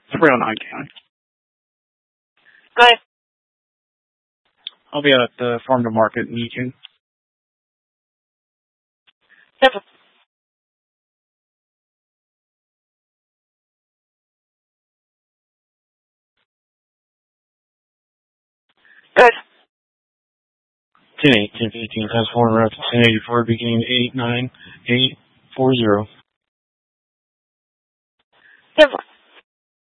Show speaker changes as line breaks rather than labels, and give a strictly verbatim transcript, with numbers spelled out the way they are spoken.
three oh nine County.
Go ahead.
I'll be at the farm to market in Eugene.
Simple. Good.
ten eight, ten fifteen, fast forward route to ten eighty-four, beginning eight nine eight four zero.
Simple.